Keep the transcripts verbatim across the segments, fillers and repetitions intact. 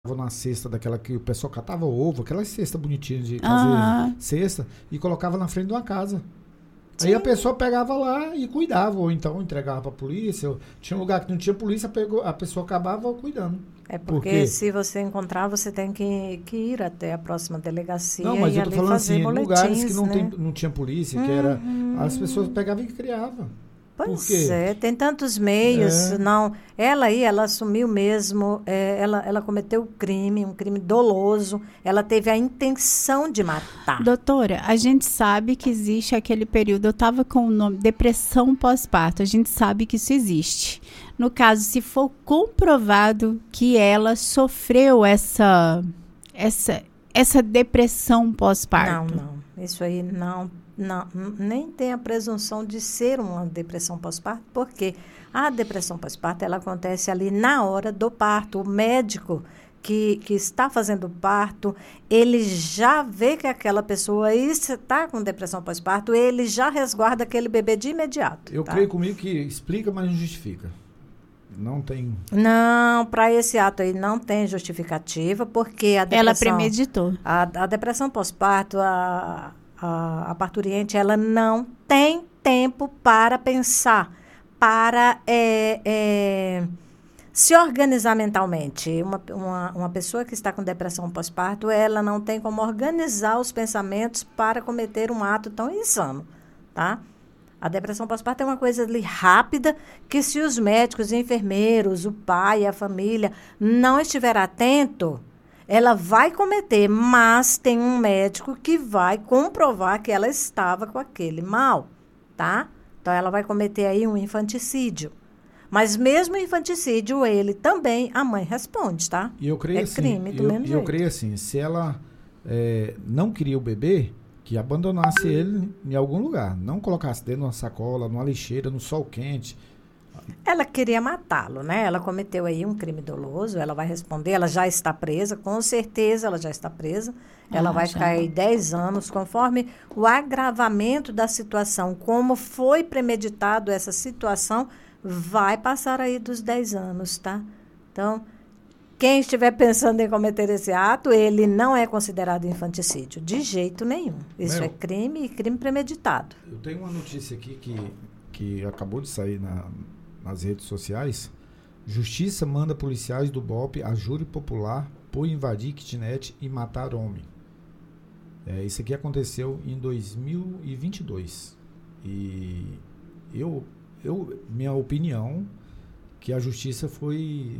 na cesta daquela que o pessoal catava ovo, aquela cesta bonitinha de fazer Ah. cesta, e colocava na frente de uma casa. Sim. Aí a pessoa pegava lá e cuidava, ou então entregava pra polícia. Ou, tinha um lugar que não tinha polícia, pegou, a pessoa acabava cuidando. É porque Por se você encontrar, você tem que, que ir até a próxima delegacia não, mas e eu tô ali falando fazer assim, boletins, lugares que não, né? tem, não tinha polícia, que era, as pessoas pegavam e criavam. Pois Por quê? é, tem tantos meios, É. não. Ela aí, ela assumiu mesmo, é, ela, ela cometeu o crime, um crime doloso, ela teve a intenção de matar. Doutora, a gente sabe que existe aquele período, eu estava com o nome depressão pós-parto, a gente sabe que isso existe. No caso, se for comprovado que ela sofreu essa, essa, essa depressão pós-parto. Não, não, isso aí não, não, nem tem a presunção de ser uma depressão pós-parto, porque a depressão pós-parto, ela acontece ali na hora do parto. O médico que, que está fazendo o parto, ele já vê que aquela pessoa está com depressão pós-parto, ele já resguarda aquele bebê de imediato. Eu tá? creio comigo que explica, mas não justifica. Não tem... Não, para esse ato aí não tem justificativa, porque a depressão... Ela premeditou. A, a depressão pós-parto, a, a, a parturiente, ela não tem tempo para pensar, para é, é, se organizar mentalmente. Uma, uma, uma pessoa que está com depressão pós-parto, ela não tem como organizar os pensamentos para cometer um ato tão insano, tá? A depressão pós-parto é uma coisa ali rápida, que se os médicos, enfermeiros, o pai, a família não estiver atento, ela vai cometer, mas tem um médico que vai comprovar que ela estava com aquele mal, tá? Então, ela vai cometer aí um infanticídio. Mas mesmo o infanticídio, ele também, a mãe responde, tá? E eu creio é assim, crime do eu, mesmo eu jeito. creio assim, se ela é, não queria o bebê, que abandonasse ele em algum lugar. Não colocasse dentro de uma sacola, numa lixeira, no sol quente. Ela queria matá-lo, né? Ela cometeu aí um crime doloso, ela vai responder, ela já está presa, com certeza ela já está presa. Ela Ah, vai já. ficar aí dez anos, conforme o agravamento da situação, como foi premeditado essa situação, vai passar aí dos dez anos, tá? Então, quem estiver pensando em cometer esse ato, ele não é considerado infanticídio, de jeito nenhum. Isso Meu, é crime e crime premeditado. Eu tenho uma notícia aqui que, que acabou de sair na, nas redes sociais. Justiça manda policiais do BOPE a júri popular por invadir kitnet e matar homem. É, isso aqui aconteceu em dois mil e vinte e dois. E eu, eu, minha opinião, que a justiça foi...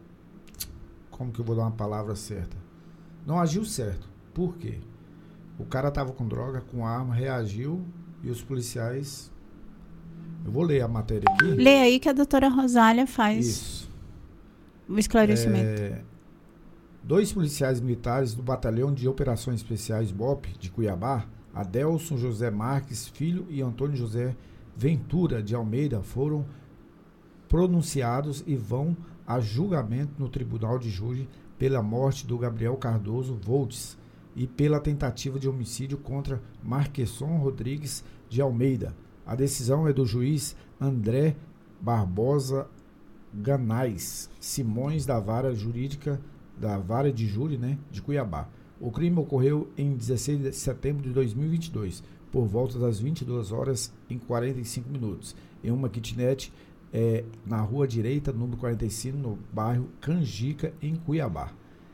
Como que eu vou dar uma palavra certa? Não agiu certo. Por quê? O cara estava com droga, com arma, reagiu e os policiais... Eu vou ler a matéria aqui. Lê aí que a doutora Rosália faz Isso. o esclarecimento. É, dois policiais militares do Batalhão de Operações Especiais BOPE de Cuiabá, Adelson José Marques Filho e Antônio José Ventura de Almeida, foram pronunciados e vão a julgamento no Tribunal de Júri pela morte do Gabriel Cardoso Voltes e pela tentativa de homicídio contra Marquesson Rodrigues de Almeida. A decisão é do juiz André Barbosa Ganais Simões da Vara Jurídica da Vara de Júri, né, de Cuiabá. O crime ocorreu em dezesseis de setembro de dois mil e vinte e dois, por volta das vinte e duas horas e quarenta e cinco minutos, em uma kitnet É, na rua direita, número quarenta e cinco, no bairro Canjica, em Cuiabá.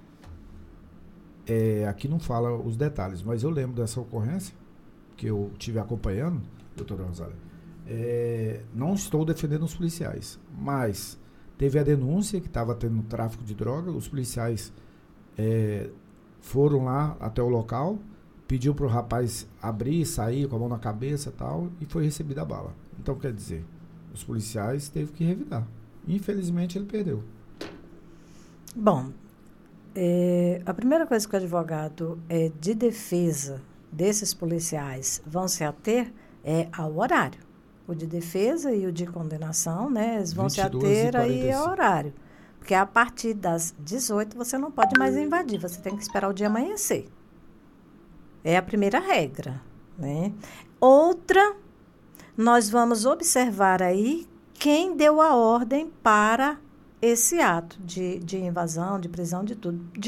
É, aqui não fala os detalhes, mas eu lembro dessa ocorrência, que eu estive acompanhando, doutora Rosália. É, não estou defendendo os policiais, mas teve a denúncia que estava tendo tráfico de droga, os policiais é, foram lá até o local, pediu para o rapaz abrir, sair com a mão na cabeça e tal, e foi recebida a bala. Então, quer dizer... Os policiais teve que revidar. Infelizmente, ele perdeu. Bom, é, a primeira coisa que o advogado é, de defesa desses policiais vão se ater é ao horário. O de defesa e o de condenação, né? Eles vão se ater aí ao horário. Porque a partir das dezoito você não pode mais invadir, você tem que esperar o dia amanhecer. É a primeira regra, né? Outra... Nós vamos observar aí quem deu a ordem para esse ato de, de invasão, de prisão, de tudo.